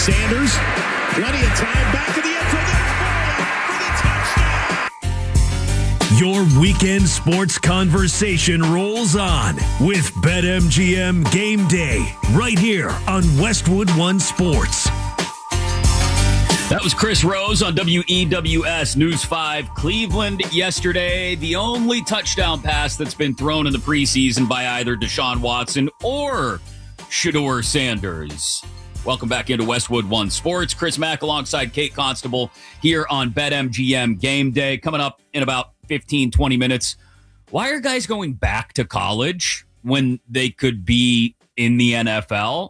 Sanders, plenty of time back in the end for the touchdown. Your weekend sports conversation rolls on with BetMGM Game Day right here on Westwood One Sports. That was Chris Rose on WEWS News 5 Cleveland yesterday. The only touchdown pass that's been thrown in the preseason by either Deshaun Watson or Shedeur Sanders. Welcome back into Westwood One Sports. Chris Mack alongside Kate Constable here on BetMGM Game Day. Coming up in about 15, 20 minutes. Why are guys going back to college when they could be in the NFL?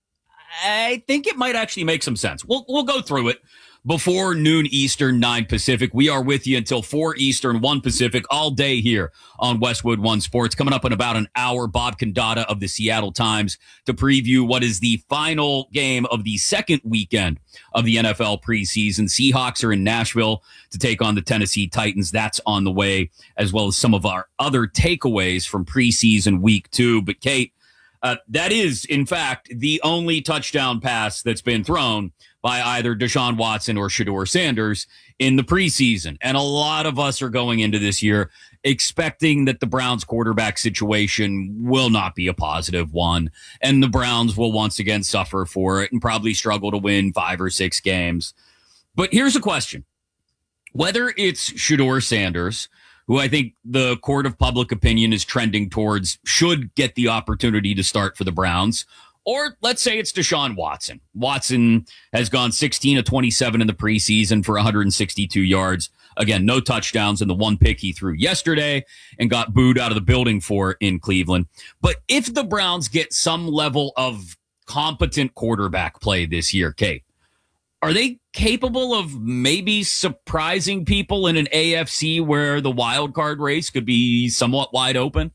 I think it might actually make some sense. We'll go through it before noon Eastern, 9 Pacific. We are with you until 4 Eastern, 1 Pacific, all day here on Westwood One Sports. Coming up in about an hour, Bob Condata of the Seattle Times to preview what is the final game of the second weekend of the NFL preseason. Seahawks are in Nashville to take on the Tennessee Titans. That's on the way, as well as some of our other takeaways from preseason week 2. But Kate, that is, in fact, the only touchdown pass that's been thrown by either Deshaun Watson or Shedeur Sanders in the preseason. And a lot of us are going into this year expecting that the Browns quarterback situation will not be a positive one, and the Browns will once again suffer for it and probably struggle to win 5 or 6 games. But here's a question. Whether it's Shedeur Sanders, who I think the court of public opinion is trending towards should get the opportunity to start for the Browns, or let's say it's Deshaun Watson. Watson has gone 16 of 27 in the preseason for 162 yards. Again, no touchdowns, and the one pick he threw yesterday and got booed out of the building for in Cleveland. But if the Browns get some level of competent quarterback play this year, Kate, are they capable of maybe surprising people in an AFC where the wild card race could be somewhat wide open?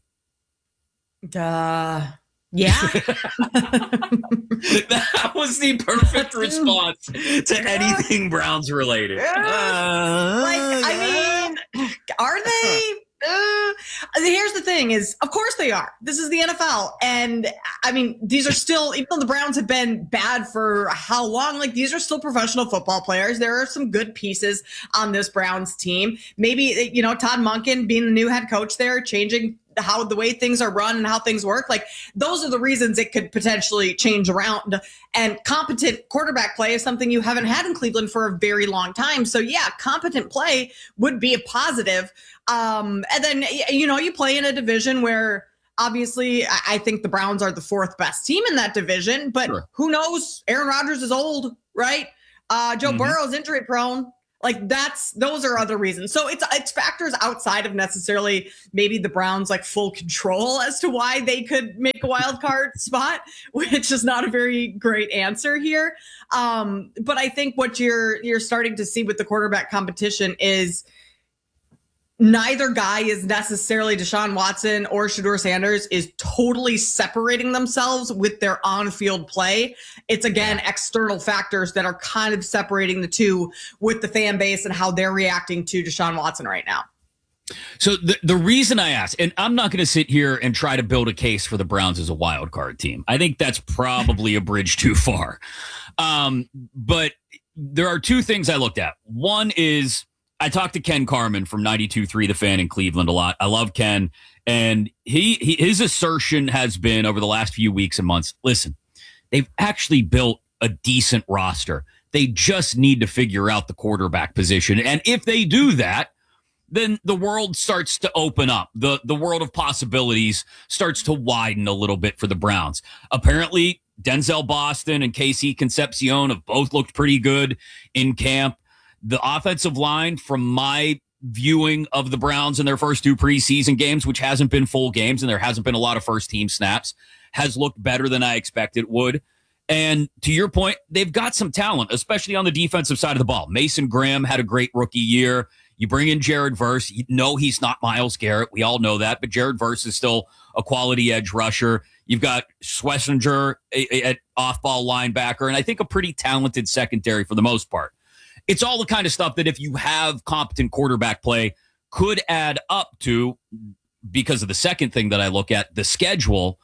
Yeah. That was the perfect response to anything Browns related. Are they? Here's the thing is, of course they are. This is the NFL. And I mean, these are still, even though the Browns have been bad for how long, like these are still professional football players. There are some good pieces on this Browns team. Maybe, Todd Monken being the new head coach there, changing how the way things are run and how things work. Like those are the reasons it could potentially change around. And competent quarterback play is something you haven't had in Cleveland for a very long time. So yeah, competent play would be a positive. And then, you play in a division where obviously I think the Browns are the 4th best team in that division, but sure. Who knows? Aaron Rodgers is old, right? Joe Burrow's injury prone. Like those are other reasons. So it's factors outside of necessarily maybe the Browns like full control as to why they could make a wild card spot, which is not a very great answer here. But I think what you're starting to see with the quarterback competition is neither guy is necessarily Deshaun Watson or Shedeur Sanders is totally separating themselves with their on-field play. It's, again, external factors that are kind of separating the two with the fan base and how they're reacting to Deshaun Watson right now. So the reason I ask, and I'm not going to sit here and try to build a case for the Browns as a wild card team. I think that's probably a bridge too far. But there are 2 things I looked at. One is, I talked to Ken Carman from 92.3 The Fan in Cleveland a lot. I love Ken. And his assertion has been over the last few weeks and months, listen, they've actually built a decent roster. They just need to figure out the quarterback position. And if they do that, then the world starts to open up. The world of possibilities starts to widen a little bit for the Browns. Apparently, Denzel Boston and KC Concepcion have both looked pretty good in camp. The offensive line, from my viewing of the Browns in their first 2 preseason games, which hasn't been full games and there hasn't been a lot of first-team snaps, has looked better than I expected it would. And to your point, they've got some talent, especially on the defensive side of the ball. Mason Graham had a great rookie year. You bring in Jared Verse. You know he's not Myles Garrett. We all know that. But Jared Verse is still a quality edge rusher. You've got Schlesinger at off-ball linebacker, and I think a pretty talented secondary for the most part. It's all the kind of stuff that if you have competent quarterback play could add up to, because of the second thing that I look at, the schedule.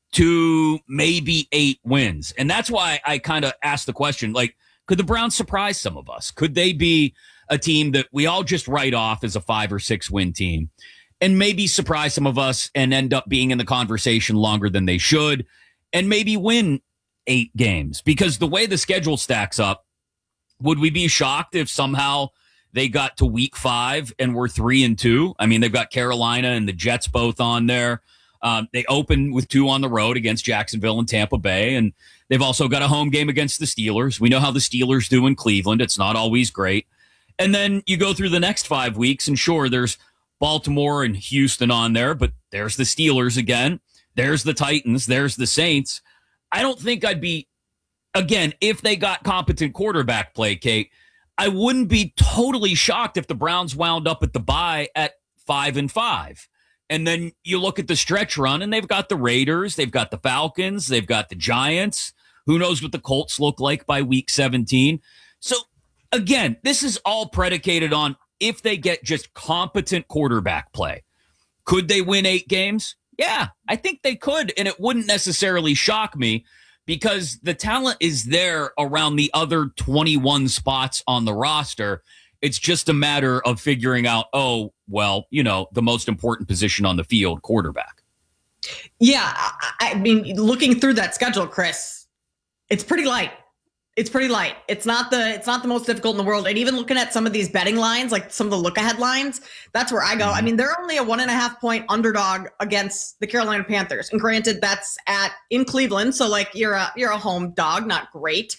to maybe 8 wins. And that's why I kind of asked the question, like, could the Browns surprise some of us? Could they be a team that we all just write off as a 5 or 6 win team and maybe surprise some of us and end up being in the conversation longer than they should and maybe win 8 games? Because the way the schedule stacks up, would we be shocked if somehow they got to week 5 and we're 3-2? I mean, they've got Carolina and the Jets both on there. They open with 2 on the road against Jacksonville and Tampa Bay, and they've also got a home game against the Steelers. We know how the Steelers do in Cleveland. It's not always great. And then you go through the next 5 weeks, and sure, there's Baltimore and Houston on there, but there's the Steelers again. There's the Titans. There's the Saints. I don't think I'd be, again, if they got competent quarterback play, Kate, I wouldn't be totally shocked if the Browns wound up at the bye at 5-5. And then you look at the stretch run, and they've got the Raiders, they've got the Falcons, they've got the Giants. Who knows what the Colts look like by week 17? So, again, this is all predicated on if they get just competent quarterback play. Could they win 8 games? Yeah, I think they could, and it wouldn't necessarily shock me because the talent is there around the other 21 spots on the roster. It's just a matter of figuring out, oh, well, you know, the most important position on the field, quarterback. Yeah, I mean, looking through that schedule, Chris, it's pretty light. It's pretty light. It's not the most difficult in the world. And even looking at some of these betting lines, like some of the look-ahead lines, that's where I go. I mean, they're only a 1.5 point underdog against the Carolina Panthers. And granted, that's in Cleveland, so like you're a home dog, not great.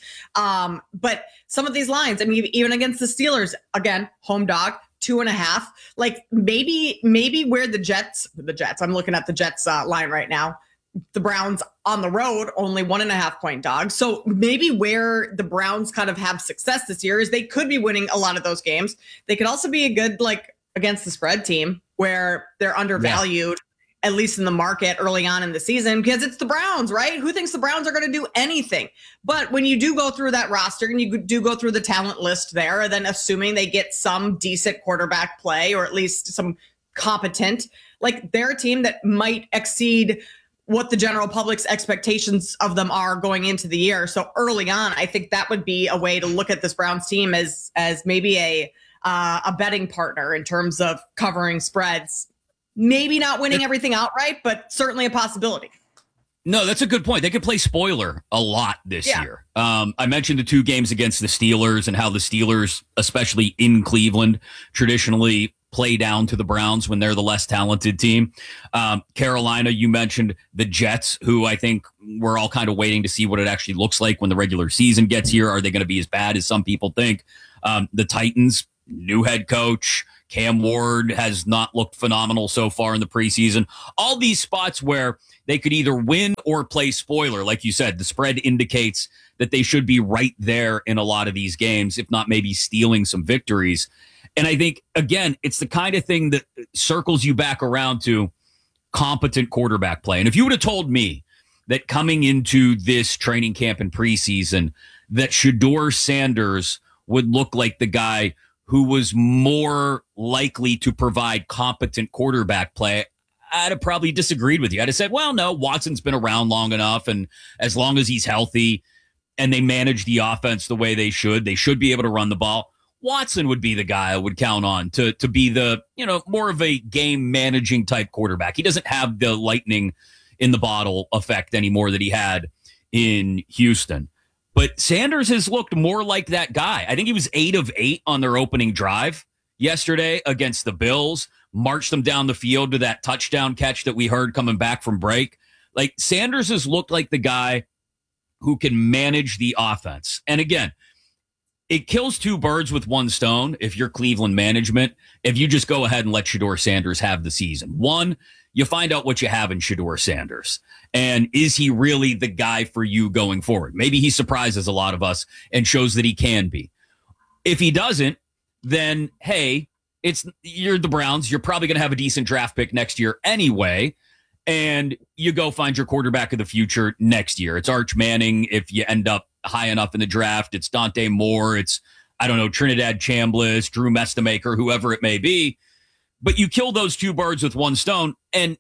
But some of these lines, I mean, even against the Steelers, again, home dog, 2.5. Like maybe where the Jets. I'm looking at the Jets line right now. The Browns on the road, only 1.5 point dog. So maybe where the Browns kind of have success this year is they could be winning a lot of those games. They could also be a good, like, against the spread team where they're undervalued, at least in the market early on in the season, because it's the Browns, right? Who thinks the Browns are going to do anything? But when you do go through that roster and you do go through the talent list there, and then assuming they get some decent quarterback play or at least some competent, like they're a team that might exceed what the general public's expectations of them are going into the year. So early on, I think that would be a way to look at this Browns team as maybe a betting partner in terms of covering spreads. Maybe not winning everything outright, but certainly a possibility. No, that's a good point. They could play spoiler a lot this year. I mentioned the 2 games against the Steelers and how the Steelers, especially in Cleveland, traditionally play down to the Browns when they're the less talented team. Carolina, you mentioned the Jets, who I think we're all kind of waiting to see what it actually looks like when the regular season gets here. Are they going to be as bad as some people think? The Titans, new head coach, Cam Ward has not looked phenomenal so far in the preseason. All these spots where they could either win or play spoiler. Like you said, the spread indicates that they should be right there in a lot of these games, if not maybe stealing some victories. And I think, again, it's the kind of thing that circles you back around to competent quarterback play. And if you would have told me that coming into this training camp and preseason, that Shedeur Sanders would look like the guy who was more likely to provide competent quarterback play, I'd have probably disagreed with you. I'd have said, well, no, Watson's been around long enough, and as long as he's healthy and they manage the offense the way they should be able to run the ball. Watson would be the guy I would count on to be the, you know, more of a game managing type quarterback. He doesn't have the lightning in the bottle effect anymore that he had in Houston. But Sanders has looked more like that guy. I think he was 8 of 8 on their opening drive yesterday against the Bills, marched them down the field to that touchdown catch that we heard coming back from break. Like, Sanders has looked like the guy who can manage the offense. And again, it kills 2 birds with 1 stone if you're Cleveland management, if you just go ahead and let Shedeur Sanders have the season. 1, you find out what you have in Shedeur Sanders. And is he really the guy for you going forward? Maybe he surprises a lot of us and shows that he can be. If he doesn't, then, hey, you're the Browns. You're probably going to have a decent draft pick next year anyway. And you go find your quarterback of the future next year. It's Arch Manning if you end up high enough in the draft. It's Dante Moore. It's, I don't know, Trinidad Chambliss, Drew Mestamaker, whoever it may be. But you kill those 2 birds with 1 stone. And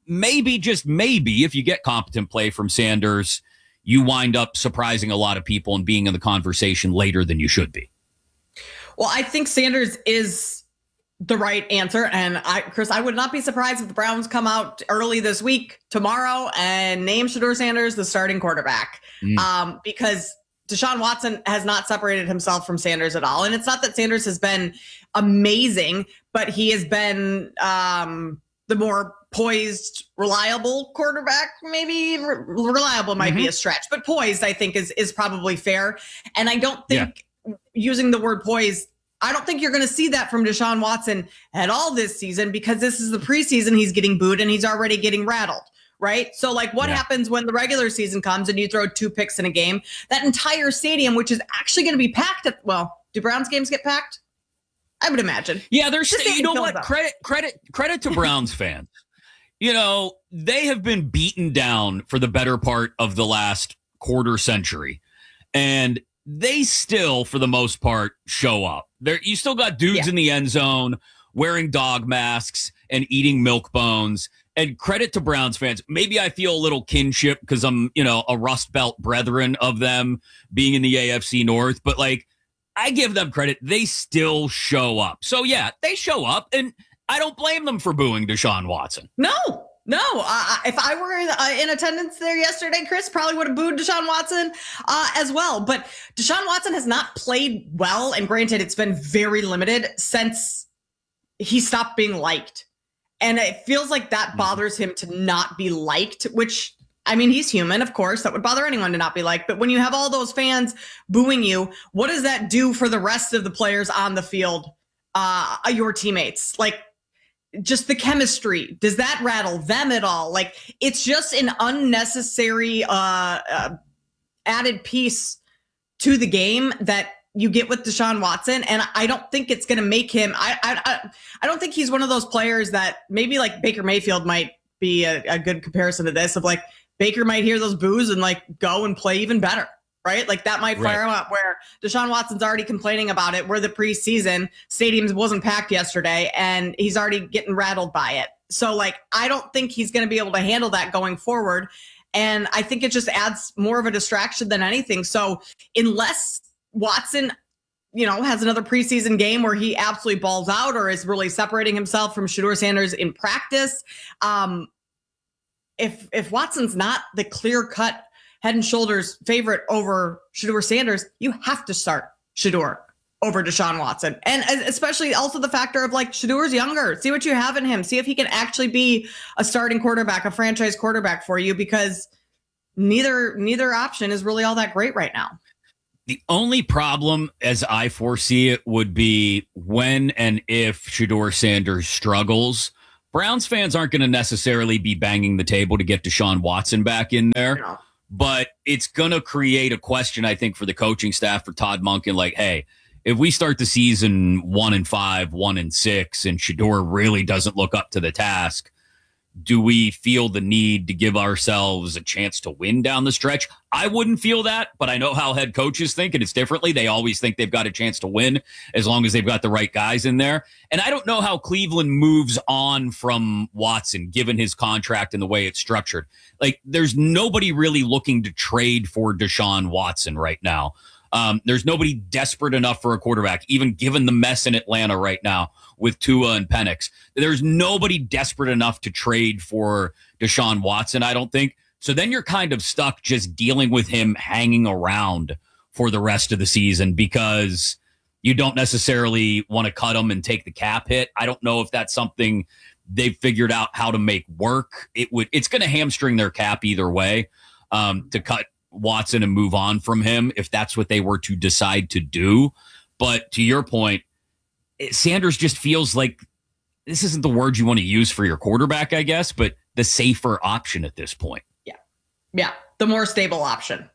maybe, just maybe, if you get competent play from Sanders, you wind up surprising a lot of people and being in the conversation later than you should be. Well, I think Sanders is the right answer. And Chris, I would not be surprised if the Browns come out early this week, tomorrow, and name Shedeur Sanders the starting quarterback. Because Deshaun Watson has not separated himself from Sanders at all. And it's not that Sanders has been amazing, but he has been the more poised, reliable quarterback. Maybe reliable might be a stretch, but poised, I think, is probably fair. And I don't think using the word poised, I don't think you're going to see that from Deshaun Watson at all this season, because this is the preseason. He's getting booed and he's already getting rattled. Right. So like what happens when the regular season comes and you throw 2 picks in a game? That entire stadium, which is actually going to be packed do Browns games get packed? I would imagine. Yeah, there's, you know what? Credit to Browns fans. You know, they have been beaten down for the better part of the last quarter century, and they still, for the most part, show up. You still got dudes in the end zone wearing dog masks and eating milk bones. And credit to Browns fans. Maybe I feel a little kinship because I'm, a Rust Belt brethren of them being in the AFC North. But like, I give them credit. They still show up. So yeah, they show up, and I don't blame them for booing Deshaun Watson. No. If I were in attendance there yesterday, Chris, probably would have booed Deshaun Watson as well. But Deshaun Watson has not played well. And granted, it's been very limited since he stopped being liked. And it feels like that bothers him to not be liked, which, I mean, he's human, of course. That would bother anyone to not be liked. But when you have all those fans booing you, what does that do for the rest of the players on the field, your teammates? Like, just the chemistry, does that rattle them at all? Like, it's just an unnecessary added piece to the game that you get with Deshaun Watson. And I don't think it's going to make him, I don't think he's one of those players that maybe like Baker Mayfield might be a good comparison to this, of like Baker might hear those boos and like go and play even better. Right? Like that might fire him up, where Deshaun Watson's already complaining about it. We're the preseason, stadiums wasn't packed yesterday, and he's already getting rattled by it. So like, I don't think he's going to be able to handle that going forward. And I think it just adds more of a distraction than anything. So unless Watson, has another preseason game where he absolutely balls out or is really separating himself from Shedeur Sanders in practice, if Watson's not the clear-cut head and shoulders favorite over Shedeur Sanders, you have to start Shedeur over Deshaun Watson. And especially also the factor of like, Shedeur's younger. See what you have in him. See if he can actually be a starting quarterback, a franchise quarterback for you, because neither option is really all that great right now. The only problem, as I foresee it, would be when and if Shedeur Sanders struggles. Browns fans aren't going to necessarily be banging the table to get Deshaun Watson back in there. No. But it's going to create a question, I think, for the coaching staff, for Todd Monken, like, hey, if we start the season 1-5, 1-6, and Shedeur really doesn't look up to the task, do we feel the need to give ourselves a chance to win down the stretch? I wouldn't feel that, but I know how head coaches think, and it's differently. They always think they've got a chance to win as long as they've got the right guys in there. And I don't know how Cleveland moves on from Watson, given his contract and the way it's structured. Like, there's nobody really looking to trade for Deshaun Watson right now. There's nobody desperate enough for a quarterback, even given the mess in Atlanta right now with Tua and Penix. There's nobody desperate enough to trade for Deshaun Watson, I don't think. So then you're kind of stuck just dealing with him hanging around for the rest of the season, because you don't necessarily want to cut him and take the cap hit. I don't know if that's something they've figured out how to make work. It's going to hamstring their cap either way, to cut Watson and move on from him, if that's what they were to decide to do. But to your point, Sanders just feels like, this isn't the word you want to use for your quarterback, I guess, but the safer option at this point. Yeah. The more stable option.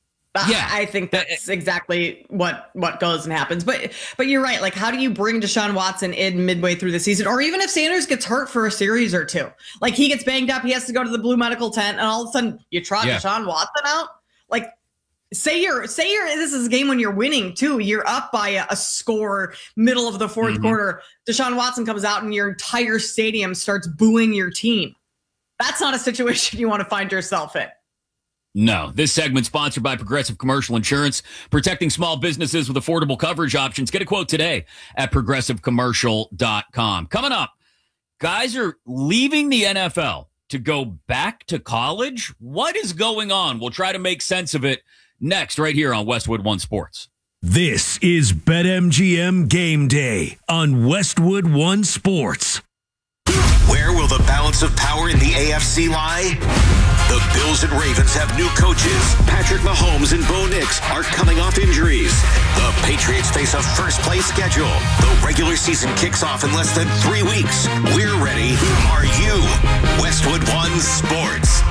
I think that's exactly what goes and happens. But you're right. Like, how do you bring Deshaun Watson in midway through the season? Or even if Sanders gets hurt for a series or two, like he gets banged up, he has to go to the blue medical tent, and all of a sudden you trot Deshaun Watson out. Like, say this is a game when you're winning too. You're up by a score, middle of the fourth quarter. Deshaun Watson comes out and your entire stadium starts booing your team. That's not a situation you want to find yourself in. No, this segment sponsored by Progressive Commercial Insurance, protecting small businesses with affordable coverage options. Get a quote today at progressivecommercial.com. Coming up, guys are leaving the NFL to go back to college. What is going on? We'll try to make sense of it next, right here on Westwood One Sports. This is BetMGM Game Day on Westwood One Sports. Where will the balance of power in the AFC lie? The Bills and Ravens have new coaches. Patrick Mahomes and Bo Nix are coming off injuries. The Patriots face a first-place schedule. The regular season kicks off in less than 3 weeks. We're ready. Are you? Westwood One Sports.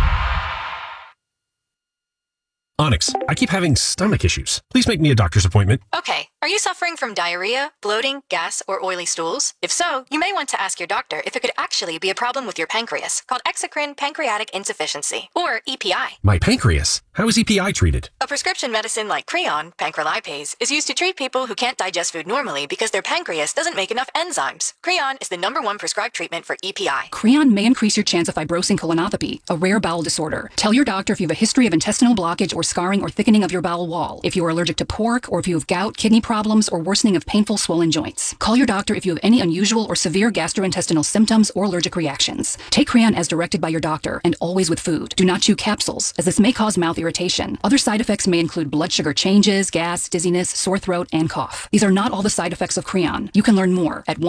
Onyx, I keep having stomach issues. Please make me a doctor's appointment. Okay. Are you suffering from diarrhea, bloating, gas, or oily stools? If so, you may want to ask your doctor if it could actually be a problem with your pancreas, called exocrine pancreatic insufficiency, or EPI. My pancreas? How is EPI treated? A prescription medicine like Creon, pancrelipase, is used to treat people who can't digest food normally because their pancreas doesn't make enough enzymes. Creon is the #1 prescribed treatment for EPI. Creon may increase your chance of fibrosing colonopathy, a rare bowel disorder. Tell your doctor if you have a history of intestinal blockage or scarring or thickening of your bowel wall, if you are allergic to pork, or if you have gout, kidney problems, or worsening of painful swollen joints. Call your doctor if you have any unusual or severe gastrointestinal symptoms or allergic reactions. Take Creon as directed by your doctor, and always with food. Do not chew capsules, as this may cause mouth irritation. Other side effects may include blood sugar changes, gas, dizziness, sore throat, and cough. These are not all the side effects of Creon. You can learn more at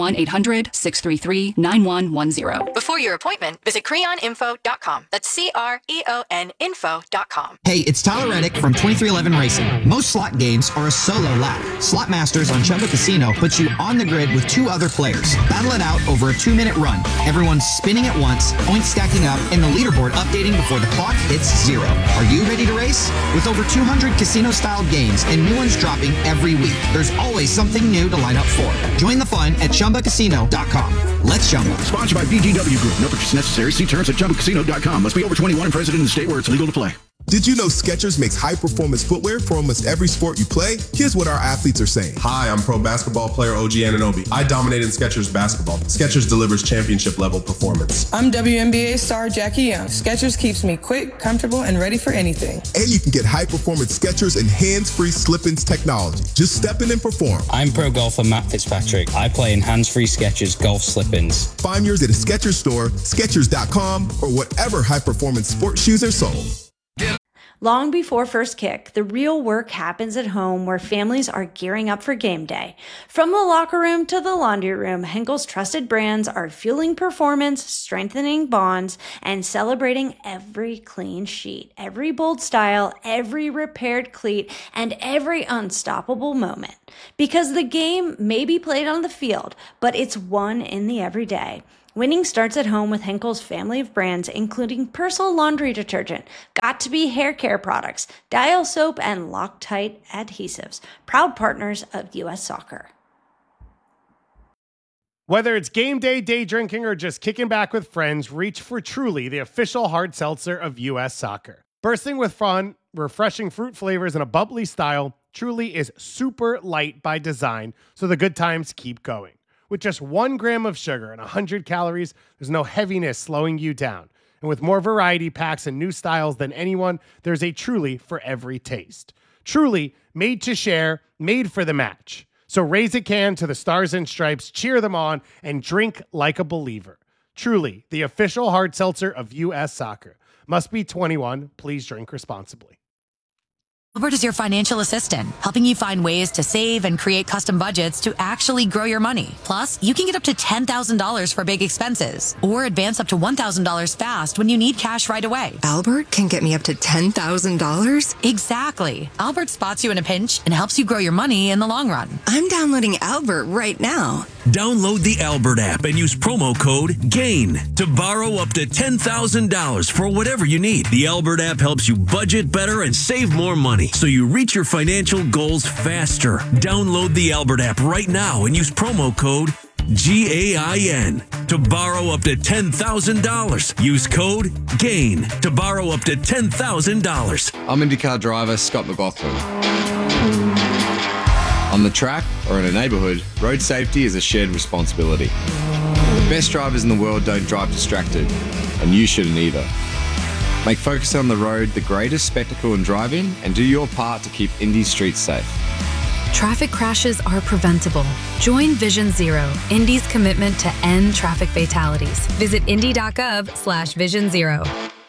1-800-633-9110. Before your appointment, visit creoninfo.com. That's CREON info.com. Hey, it's Tyler Reddick from 2311 Racing. Most slot games are a solo lap. Slot Masters on Chumba Casino puts you on the grid with 2 other players. Battle it out over a 2-minute run. Everyone's spinning at once, points stacking up, and the leaderboard updating before the clock hits 0. Are you ready to race? With over 200 casino-style games and new ones dropping every week, there's always something new to line up for. Join the fun at ChumbaCasino.com. Let's Chumba. Sponsored by VGW Group. No purchase necessary. See terms at ChumbaCasino.com. Must be over 21 and present in the state where it's legal to play. Did you know Skechers makes high-performance footwear for almost every sport you play? Here's what our athletes are saying. Hi, I'm pro basketball player OG Anunoby. I dominated Skechers basketball. Skechers delivers championship-level performance. I'm WNBA star Jackie Young. Skechers keeps me quick, comfortable, and ready for anything. And you can get high-performance Skechers and hands-free slip-ins technology. Just step in and perform. I'm pro golfer Matt Fitzpatrick. I play in hands-free Skechers golf slip-ins. Find yours at a Skechers store, Skechers.com, or whatever high-performance sports shoes are sold. Long before first kick, the real work happens at home where families are gearing up for game day. From the locker room to the laundry room, Henkel's trusted brands are fueling performance, strengthening bonds, and celebrating every clean sheet, every bold style, every repaired cleat, and every unstoppable moment. Because the game may be played on the field, but it's won in the everyday. Winning starts at home with Henkel's family of brands, including Persil laundry detergent, Got2b hair care products, Dial soap, and Loctite adhesives, proud partners of U.S. Soccer. Whether it's game day, day drinking, or just kicking back with friends, reach for Truly, the official hard seltzer of U.S. Soccer. Bursting with fun, refreshing fruit flavors, and a bubbly style, Truly is super light by design, so the good times keep going. With just 1 gram of sugar and 100 calories, there's no heaviness slowing you down. And with more variety packs and new styles than anyone, there's a Truly for every taste. Truly, made to share, made for the match. So raise a can to the Stars and Stripes, cheer them on, and drink like a believer. Truly, the official hard seltzer of U.S. Soccer. Must be 21. Please drink responsibly. Albert is your financial assistant, helping you find ways to save and create custom budgets to actually grow your money. Plus, you can get up to $10,000 for big expenses or advance up to $1,000 fast when you need cash right away. Albert can get me up to $10,000? Exactly. Albert spots you in a pinch and helps you grow your money in the long run. I'm downloading Albert right now. Download the Albert app and use promo code GAIN to borrow up to $10,000 for whatever you need. The Albert app helps you budget better and save more money, so you reach your financial goals faster. Download the Albert app right now and use promo code GAIN to borrow up to $10,000. Use code GAIN to borrow up to $10,000. I'm IndyCar driver Scott McLaughlin. On the track or in a neighbourhood, road safety is a shared responsibility. The best drivers in the world don't drive distracted. and you shouldn't either. Make focus on the road the greatest spectacle in driving and do your part to keep Indy streets safe. Traffic crashes are preventable. Join Vision Zero, Indy's commitment to end traffic fatalities. Visit indy.gov/Vision Zero.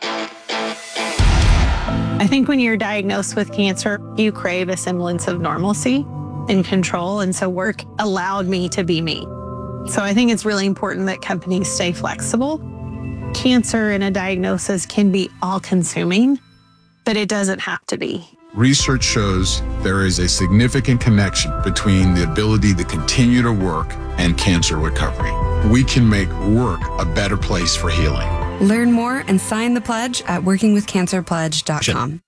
I think when you're diagnosed with cancer, you crave a semblance of normalcy and control. And so work allowed me to be me. So I think it's really important that companies stay flexible. Cancer and a diagnosis can be all-consuming, but it doesn't have to be. Research shows there is a significant connection between the ability to continue to work and cancer recovery. We can make work a better place for healing. Learn more and sign the pledge at workingwithcancerpledge.com.